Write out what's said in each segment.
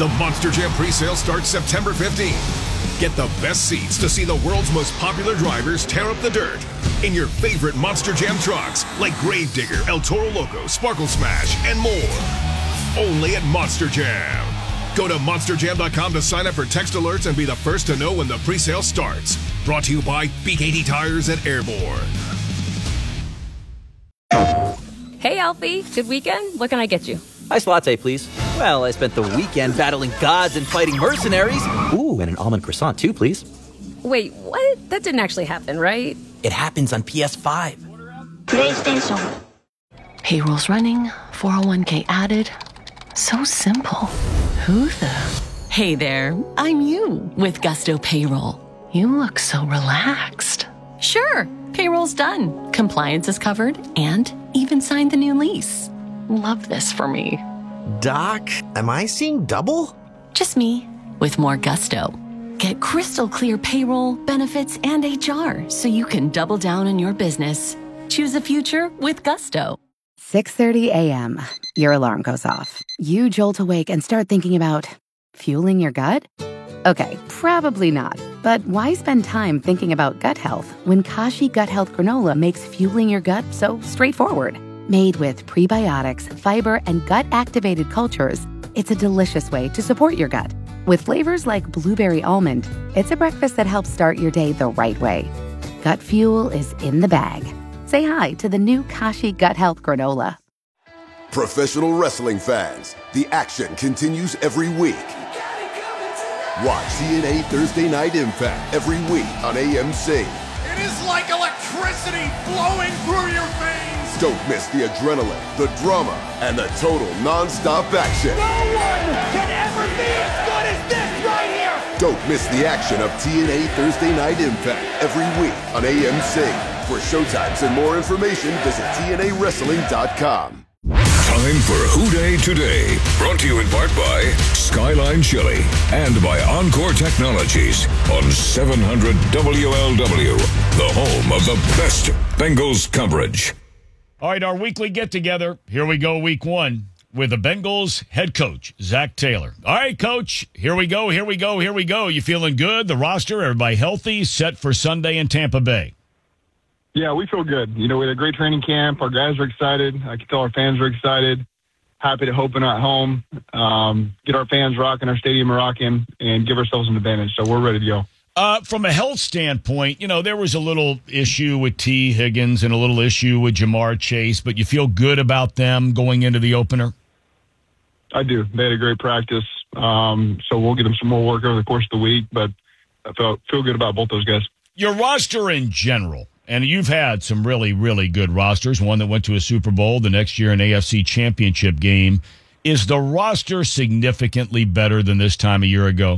The Monster Jam presale starts September 15th. Get the best seats to see the world's most popular drivers tear up the dirt in your favorite Monster Jam trucks like Gravedigger, El Toro Loco, Sparkle Smash, and more. Only at Monster Jam. Go to monsterjam.com to sign up for text alerts and be the first to know when the presale starts. Brought to you by B80 Tires at Airborne. Hey, Alfie. Good weekend? What can I get you? Iced latte, please. Well, I spent the weekend battling gods and fighting mercenaries. Ooh, and an almond croissant, too, please. Wait, what? That didn't actually happen, right? It happens on PS5. PlayStation. Payroll's running, 401k added. So simple. Who the? Hey there, I'm you with Gusto Payroll. You look so relaxed. Sure, payroll's done. Compliance is covered and even signed the new lease. Love this for me. Doc, am I seeing double? Just me with more gusto. Get crystal clear payroll, benefits, and HR so you can double down on your business. Choose a future with Gusto. 6:30 a.m. Your alarm goes off. You jolt awake and start thinking about fueling your gut? Okay, probably not. But why spend time thinking about gut health when Kashi Gut Health Granola makes fueling your gut so straightforward? Made with prebiotics, fiber, and gut-activated cultures, it's a delicious way to support your gut. With flavors like blueberry almond, it's a breakfast that helps start your day the right way. Gut fuel is in the bag. Say hi to the new Kashi Gut Health Granola. Professional wrestling fans, the action continues every week. Watch TNA Thursday Night Impact every week on AMC. It is like electricity flowing through your veins. Don't miss the adrenaline, the drama, and the total non-stop action. No one can ever be as good as this right here. Don't miss the action of TNA Thursday Night Impact every week on AMC. For showtimes and more information, visit TNAWrestling.com. Time for Who Day Today. Brought to you in part by Skyline Chili and by Encore Technologies on 700 WLW, the home of the best Bengals coverage. All right, our weekly get-together. Here we go, week one, with the Bengals head coach, Zach Taylor. All right, Coach, here we go. You feeling good? The roster, everybody healthy, set for Sunday in Tampa Bay? Yeah, we feel good. You know, we had a great training camp. Our guys are excited. I can tell our fans are excited. Happy to open at home, get our fans rocking, our stadium rocking, and give ourselves an advantage. So we're ready to go. From a health standpoint, you know, there was a little issue with T. Higgins and a little issue with Jamar Chase, but you feel good about them going into the opener? I do. They had a great practice, so we'll get them some more work over the course of the week, but I feel good about both those guys. Your roster in general, and you've had some really, really good rosters, one that went to a Super Bowl, the next year an AFC Championship game. Is the roster significantly better than this time a year ago?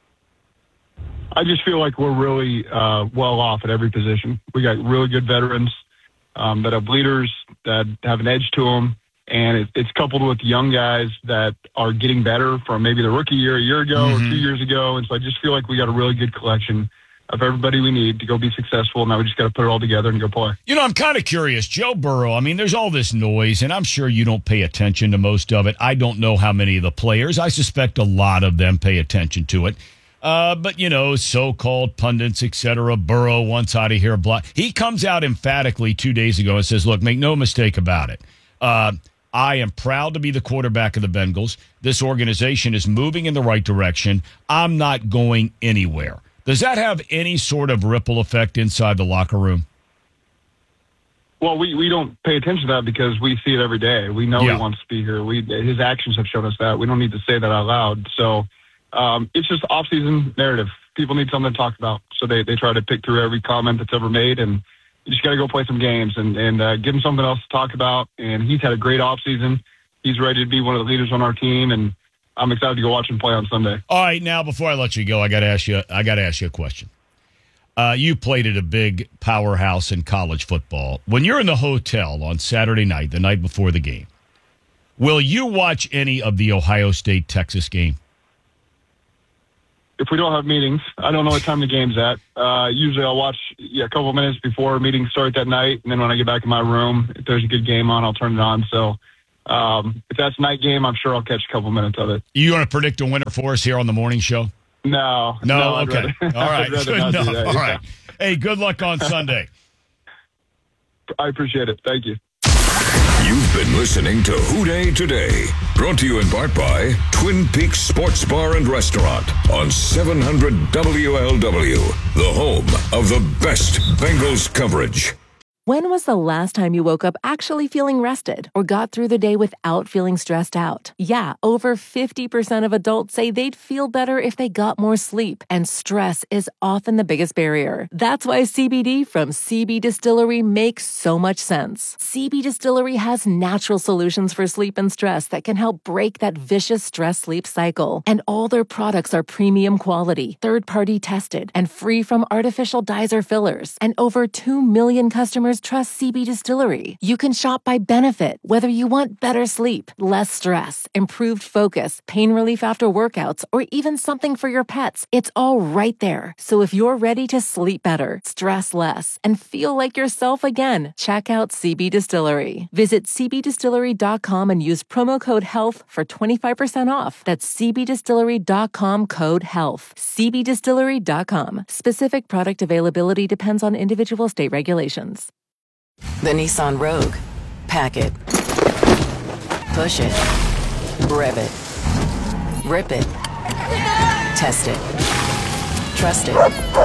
I just feel like we're really well off at every position. We got really good veterans that have leaders, that have an edge to them, and it's coupled with young guys that are getting better from maybe the rookie year a year ago or 2 years ago. And so I just feel like we got a really good collection of everybody we need to go be successful. Now we just got to put it all together and go play. You know, I'm kind of curious. Joe Burrow, I mean, there's all this noise, and I'm sure you don't pay attention to most of it. I don't know how many of the players. I suspect a lot of them pay attention to it. But, you know, so-called pundits, et cetera, Burrow wants out of here. Blah. He comes out emphatically 2 days ago and says, look, make no mistake about it. I am proud to be the quarterback of the Bengals. This organization is moving in the right direction. I'm not going anywhere. Does that have any sort of ripple effect inside the locker room? Well, we don't pay attention to that because we see it every day. We know he wants to be here. His actions have shown us that. We don't need to say that out loud. So it's just off-season narrative. People need something to talk about. So they try to pick through every comment that's ever made, and you just got to go play some games and give him something else to talk about. And he's had a great off-season. He's ready to be one of the leaders on our team, and I'm excited to go watch him play on Sunday. All right, now before I let you go, I got to ask you a question. You played at a big powerhouse in college football. When you're in the hotel on Saturday night, the night before the game, will you watch any of the Ohio State-Texas game? If we don't have meetings, I don't know what time the game's at. Usually I'll watch a couple minutes before meetings start that night, and then when I get back in my room, if there's a good game on, I'll turn it on. So if that's night game, I'm sure I'll catch a couple minutes of it. You want to predict a winner for us here on the morning show? No. Okay. All right. Good enough. All right. Hey, good luck on Sunday. I appreciate it. Thank you. You've been listening to Houday Today, brought to you in part by Twin Peaks Sports Bar and Restaurant on 700 WLW, the home of the best Bengals coverage. When was the last time you woke up actually feeling rested or got through the day without feeling stressed out? Yeah, over 50% of adults say they'd feel better if they got more sleep, and stress is often the biggest barrier. That's why CBD from CB Distillery makes so much sense. CB Distillery has natural solutions for sleep and stress that can help break that vicious stress-sleep cycle. And all their products are premium quality, third-party tested, and free from artificial dyes or fillers. And over 2 million customers trust CB Distillery. You can shop by benefit, whether you want better sleep, less stress, improved focus, pain relief after workouts, or even something for your pets. It's all right there. So if you're ready to sleep better, stress less, and feel like yourself again, check out CB Distillery. Visit cbdistillery.com and use promo code HEALTH for 25% off. That's cbdistillery.com, code HEALTH. cbdistillery.com. Specific product availability depends on individual state regulations. The Nissan Rogue. Pack it. Push it. Rev it. Rip it. Test it. Trust it.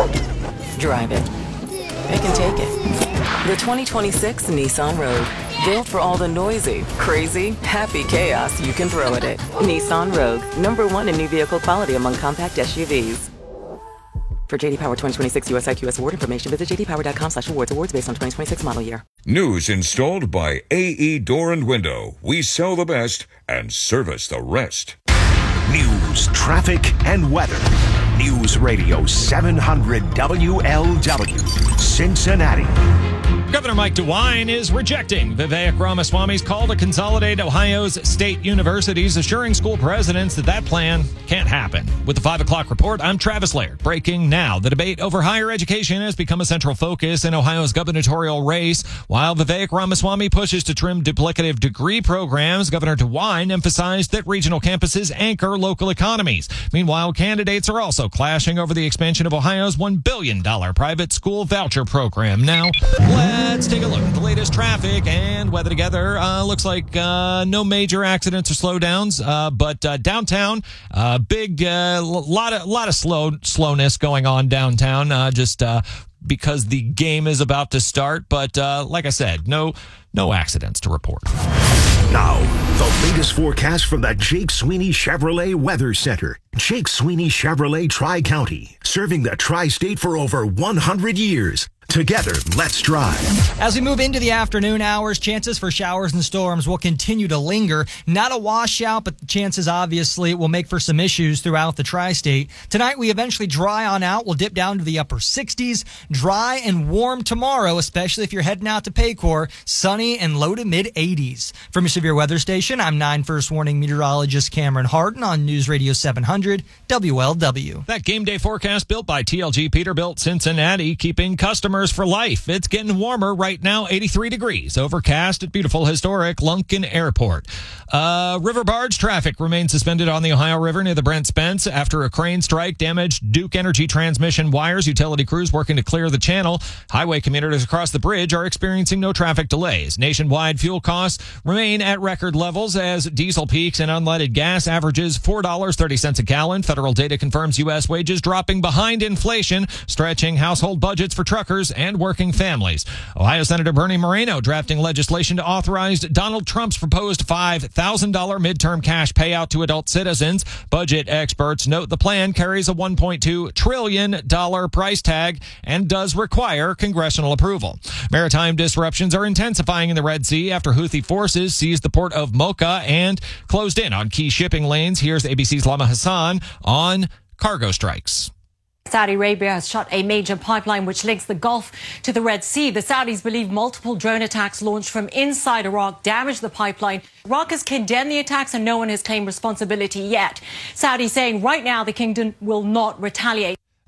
Drive it. It can take it. The 2026 Nissan Rogue. Built for all the noisy, crazy, happy chaos you can throw at it. Nissan Rogue. #1 in new vehicle quality among compact SUVs. For J.D. Power 2026 US IQS award information, visit jdpower.com/awards. Awards based on 2026 model year. News installed by AE Door and Window. We sell the best and service the rest. News, traffic, and weather. News Radio 700 WLW, Cincinnati. Governor Mike DeWine is rejecting Vivek Ramaswamy's call to consolidate Ohio's state universities, assuring school presidents that plan can't happen. With the 5 o'clock report, I'm Travis Laird. Breaking now, the debate over higher education has become a central focus in Ohio's gubernatorial race. While Vivek Ramaswamy pushes to trim duplicative degree programs, Governor DeWine emphasized that regional campuses anchor local economies. Meanwhile, candidates are also clashing over the expansion of Ohio's $1 billion private school voucher program. Now, let's take a look at the latest traffic and weather together. Looks like no major accidents or slowdowns, but downtown, big lot of slowness going on downtown. Just because the game is about to start, but like I said, no accidents to report. Now, the latest forecast from the Jake Sweeney Chevrolet Weather Center. Jake Sweeney Chevrolet Tri-County, serving the Tri-State for over 100 years. Together, let's drive. As we move into the afternoon hours, chances for showers and storms will continue to linger. Not a washout, but the chances obviously will make for some issues throughout the tri-state. Tonight, we eventually dry on out. We'll dip down to the upper 60s. Dry and warm tomorrow, especially if you're heading out to Paycor. Sunny and low to mid 80s. From your severe weather station, I'm 9 First Warning meteorologist Cameron Harden on News Radio 700 WLW. That game day forecast built by TLG Peterbilt Cincinnati, keeping customers for life. It's getting warmer right now, 83 degrees. Overcast at beautiful historic Lunken Airport. River barge traffic remains suspended on the Ohio River near the Brent Spence after a crane strike damaged Duke Energy transmission wires. Utility crews working to clear the channel. Highway commuters across the bridge are experiencing no traffic delays. Nationwide fuel costs remain at record levels as diesel peaks and unleaded gas averages $4.30 a gallon. Federal data confirms U.S. wages dropping behind inflation, stretching household budgets for truckers and working families. Ohio Senator Bernie Moreno drafting legislation to authorize Donald Trump's proposed $5,000 midterm cash payout to adult citizens. Budget experts note the plan carries a $1.2 trillion price tag and does require congressional approval. Maritime disruptions are intensifying in the Red Sea after Houthi forces seized the port of Mocha and closed in on key shipping lanes. Here's ABC's Lama Hassan on cargo strikes. Saudi Arabia has shut a major pipeline which links the Gulf to the Red Sea. The Saudis believe multiple drone attacks launched from inside Iraq damaged the pipeline. Iraq has condemned the attacks and no one has claimed responsibility yet. Saudi saying right now the kingdom will not retaliate.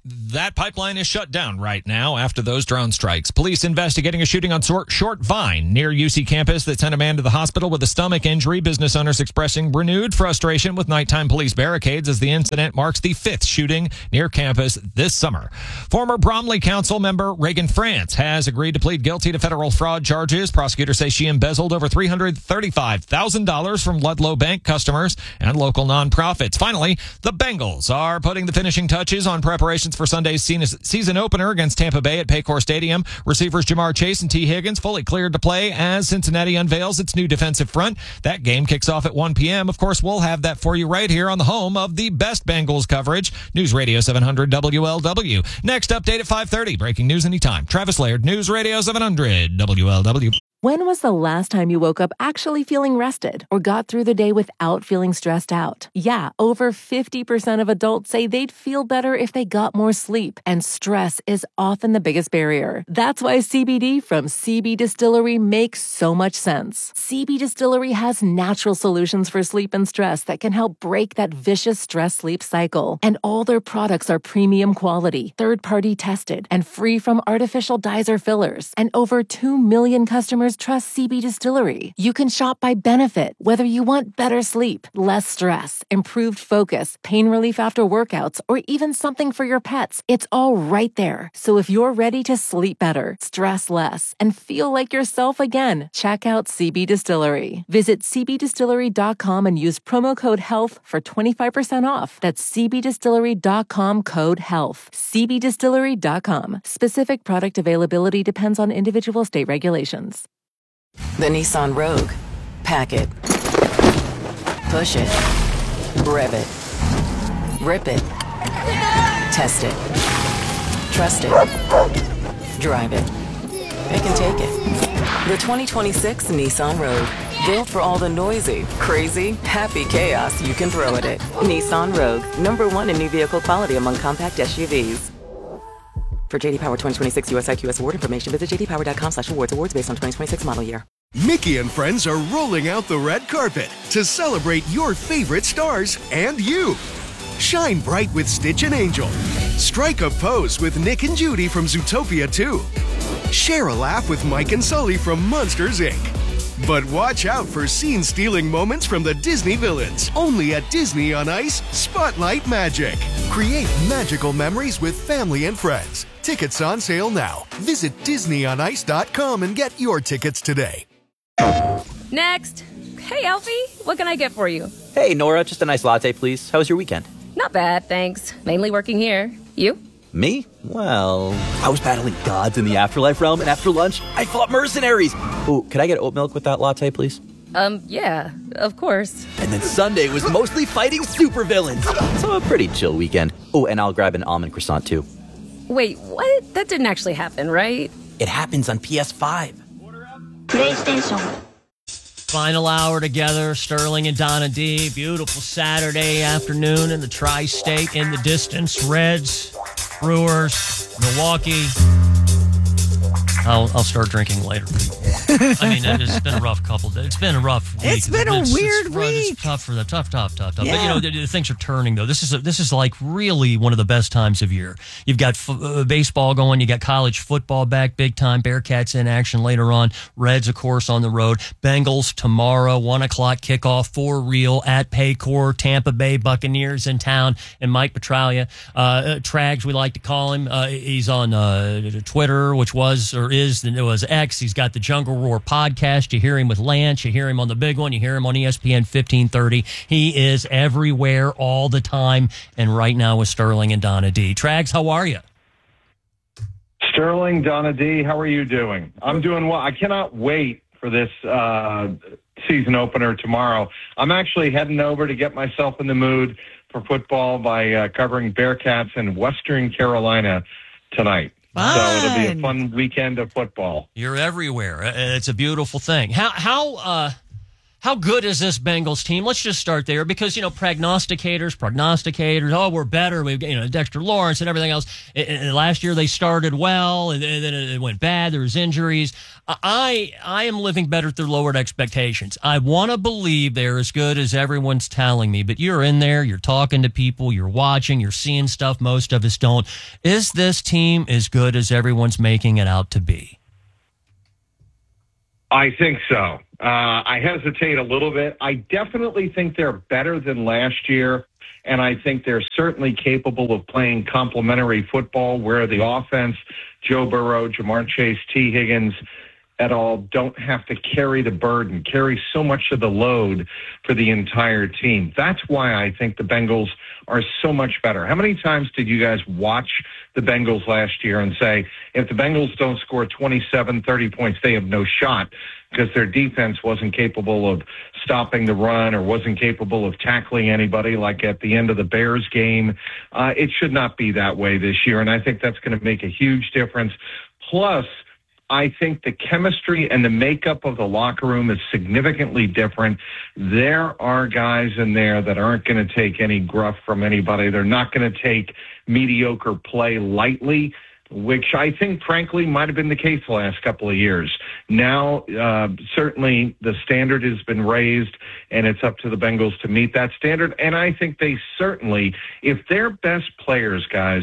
that pipeline is shut down right now after those drone strikes. Police investigating a shooting on Short Vine near UC campus that sent a man to the hospital with a stomach injury. Business owners expressing renewed frustration with nighttime police barricades as the incident marks the 5th shooting near campus this summer. Former Bromley Council member Reagan France has agreed to plead guilty to federal fraud charges. Prosecutors say she embezzled over $335,000 from Ludlow Bank customers and local nonprofits. Finally, the Bengals are putting the finishing touches on preparations for Sunday's season opener against Tampa Bay at Paycor Stadium. Receivers Jamar Chase and T. Higgins fully cleared to play as Cincinnati unveils its new defensive front. That game kicks off at 1 p.m. Of course, we'll have that for you right here on the home of the best Bengals coverage, News Radio 700 WLW. Next update at 5:30. Breaking news anytime. Travis Laird, News Radio 700 WLW. When was the last time you woke up actually feeling rested or got through the day without feeling stressed out? Yeah, over 50% of adults say they'd feel better if they got more sleep, and stress is often the biggest barrier. That's why CBD from CB Distillery makes so much sense. CB Distillery has natural solutions for sleep and stress that can help break that vicious stress-sleep cycle. And all their products are premium quality, third-party tested, and free from artificial dyes or fillers. And over 2 million customers trust CB Distillery. You can shop by benefit, whether you want better sleep, less stress, improved focus, pain relief after workouts, or even something for your pets. It's all right there. So if you're ready to sleep better, stress less, and feel like yourself again, check out CB Distillery. Visit cbdistillery.com and use promo code HEALTH for 25% off. That's cbdistillery.com code HEALTH. cbdistillery.com. Specific product availability depends on individual state regulations. The Nissan Rogue. Pack it. Push it. Rev it. Rip it. Test it. Trust it. Drive it. It can take it. The 2026 Nissan Rogue. Built for all the noisy, crazy, happy chaos you can throw at it. Nissan Rogue. #1 in new vehicle quality among compact SUVs. For J.D. Power 2026 US IQS award information, visit jdpower.com/awards. Awards based on 2026 model year. Mickey and friends are rolling out the red carpet to celebrate your favorite stars and you. Shine bright with Stitch and Angel. Strike a pose with Nick and Judy from Zootopia 2. Share a laugh with Mike and Sully from Monsters, Inc. But watch out for scene-stealing moments from the Disney villains. Only at Disney on Ice Spotlight Magic. Create magical memories with family and friends. Tickets on sale now. Visit DisneyOnIce.com and get your tickets today. Next. Hey, Alfie. What can I get for you? Hey, Nora. Just a nice latte, please. How was your weekend? Not bad, thanks. Mainly working here. You? Me? Well, I was battling gods in the afterlife realm, and after lunch, I fought mercenaries. Oh, could I get oat milk with that latte, please? Yeah, of course. And then Sunday was mostly fighting supervillains. So a pretty chill weekend. Oh, and I'll grab an almond croissant, too. Wait, what? That didn't actually happen, right? It happens on PS5. PlayStation. Final hour together, Sterling and Donna D. Beautiful Saturday afternoon in the tri-state. In the distance, Reds, Brewers, Milwaukee. I'll start drinking later. I mean, it's been a rough couple days. It's been a rough week. It's been a weird week. It's tough for the tough. Yeah. But you know, the things are turning though. This is like really one of the best times of year. You've got baseball going. You got college football back big time. Bearcats in action later on. Reds, of course, on the road. Bengals tomorrow, 1:00 kickoff for real at Paycor. Tampa Bay Buccaneers in town, and Mike Petraglia, Trags, we like to call him. He's on Twitter, which was X. He's got the Jungle Roar podcast. You hear him with Lance. You hear him on the big one. You hear him on ESPN 1530. He is everywhere all the time. And right now with Sterling and Donna D. Trags, how are you? Sterling, Donna D, how are you doing? I'm doing well. I cannot wait for this season opener tomorrow. I'm actually heading over to get myself in the mood for football by covering Bearcats in Western Carolina tonight. Fun. So it'll be a fun weekend of football. You're everywhere. It's a beautiful thing. How How good is this Bengals team? Let's just start there because, prognosticators, oh, we're better. We've got, Dexter Lawrence and everything else. And last year they started well and then it went bad. There was injuries. I am living better through lowered expectations. I want to believe they're as good as everyone's telling me, but you're in there, you're talking to people, you're watching, you're seeing stuff most of us don't. Is this team as good as everyone's making it out to be? I think so. I hesitate a little bit. I definitely think they're better than last year, and I think they're certainly capable of playing complementary football where the offense, Joe Burrow, Jamar Chase, T. Higgins, et al., don't have to carry the burden, carry so much of the load for the entire team. That's why I think the Bengals are so much better. How many times did you guys watch the Bengals last year and say, if the Bengals don't score 27, 30 points, they have no shot because their defense wasn't capable of stopping the run or wasn't capable of tackling anybody like at the end of the Bears game? It should not be that way this year, and I think that's going to make a huge difference. Plus, I think the chemistry and the makeup of the locker room is significantly different. There are guys in there that aren't going to take any gruff from anybody. They're not going to take mediocre play lightly, which I think, frankly, might have been the case the last couple of years. Now, certainly the standard has been raised, and it's up to the Bengals to meet that standard. And I think they certainly, if their best players, guys,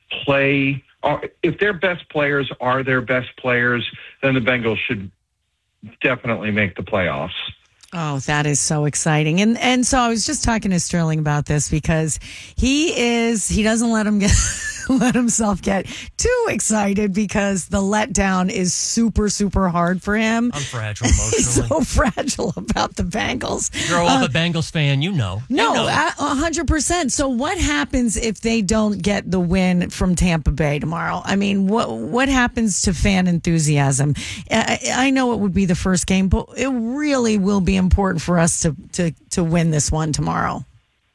if their best players are their best players, then the Bengals should definitely make the playoffs. Oh, that is so exciting. And so I was just talking to Sterling about this because he doesn't let himself get too excited because the letdown is super, super hard for him. I'm fragile emotionally. He's so fragile about the Bengals. Grow up a Bengals fan, you know. No, 100%. So what happens if they don't get the win from Tampa Bay tomorrow? I mean, what happens to fan enthusiasm? I know it would be the first game, but it really will be important for us to win this one tomorrow.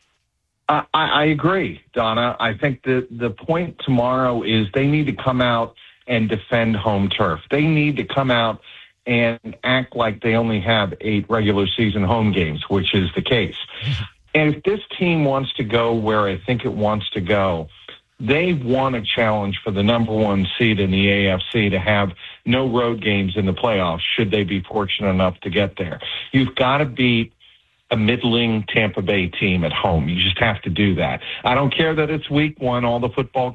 I agree, Donna. I think the point tomorrow is they need to come out and defend home turf. They need to come out and act like they only have 8 regular season home games, which is the case. And if this team wants to go where I think it wants to go, they want a challenge for the number 1 seed in the AFC to have no road games in the playoffs should they be fortunate enough to get there. You've got to beat a middling Tampa Bay team at home. You just have to do that. I don't care that it's week 1. All the football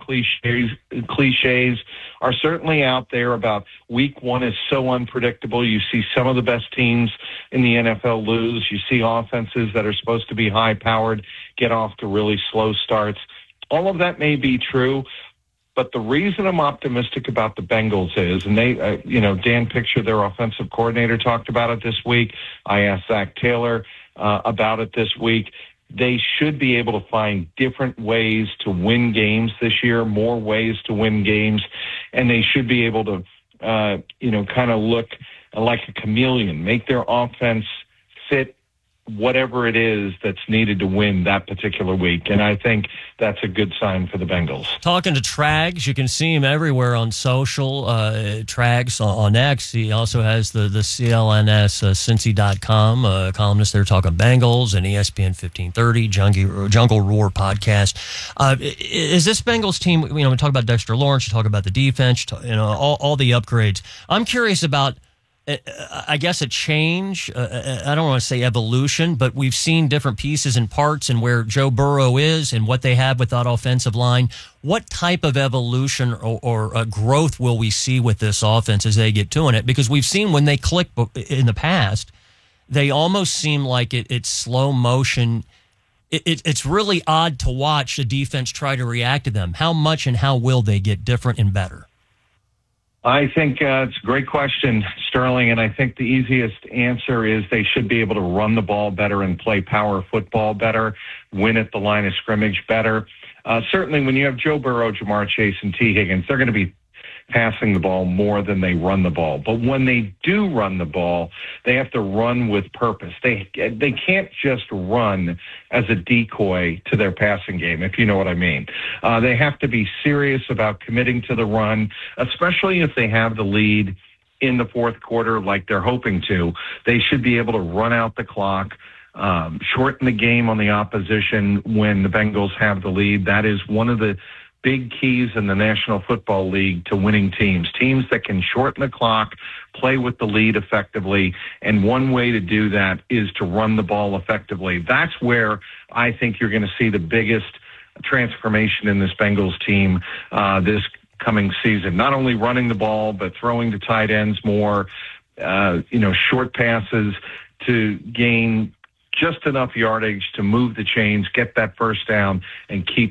cliches are certainly out there about week 1 is so unpredictable. You see some of the best teams in the NFL lose. You see offenses that are supposed to be high-powered get off to really slow starts. All of that may be true, but the reason I'm optimistic about the Bengals is, and they, Dan Picture, their offensive coordinator, talked about it this week. I asked Zach Taylor about it this week. They should be able to find different ways to win games this year, more ways to win games, and they should be able to, kind of look like a chameleon, make their offense fit whatever it is that's needed to win that particular week. And I think that's a good sign for the Bengals. Talking to Trags, you can see him everywhere on social. Trags on X. He also has the CLNS Cincy.com columnist there talking Bengals and ESPN 1530, Jungle Roar podcast. Is this Bengals team, we talk about Dexter Lawrence, you talk about the defense, all the upgrades. I'm curious about I guess a change. I don't want to say evolution, but we've seen different pieces and parts and where Joe Burrow is and what they have with that offensive line. What type of evolution or growth will we see with this offense as they get doing it? Because we've seen when they click in the past, they almost seem like it's slow motion. It's really odd to watch the defense try to react to them. How much and how will they get different and better? I think it's a great question, Sterling, and I think the easiest answer is they should be able to run the ball better and play power football better, win at the line of scrimmage better. Certainly when you have Joe Burrow, Jamar Chase, and T. Higgins, they're going to be passing the ball more than they run the ball. But when they do run the ball, they have to run with purpose. They can't just run as a decoy to their passing game, if you know what I mean. They have to be serious about committing to the run, especially if they have the lead in the fourth quarter like they're hoping to, they should be able to run out the clock, shorten the game on the opposition when the Bengals have the lead. That is one of the big keys in the National Football League to winning teams that can shorten the clock, play with the lead effectively. And one way to do that is to run the ball effectively. That's where I think you're going to see the biggest transformation in this Bengals team this coming season. Not only running the ball, but throwing to tight ends more, short passes to gain just enough yardage to move the chains, get that first down, and keep